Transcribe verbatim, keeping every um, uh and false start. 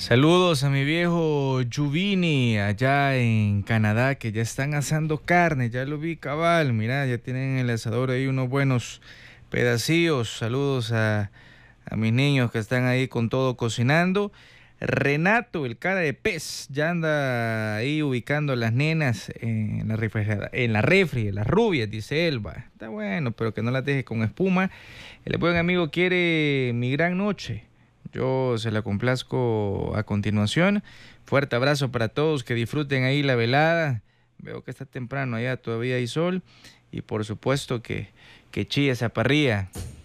Saludos a mi viejo Juvini allá en Canadá, que ya están asando carne, ya lo vi cabal, mira, ya tienen en el asador ahí unos buenos pedacillos. Saludos a, a mis niños que están ahí con todo cocinando. Renato, el cara de pez, ya anda ahí ubicando a las nenas en la refrigeradora, en la refri, las rubias, dice Elba. Está bueno, pero que no las deje con espuma. El buen amigo quiere Mi Gran Noche. Yo se la complazco a continuación. Fuerte abrazo para todos, que disfruten ahí la velada. Veo que está temprano allá, todavía hay sol. Y por supuesto que, que chille esa parrilla.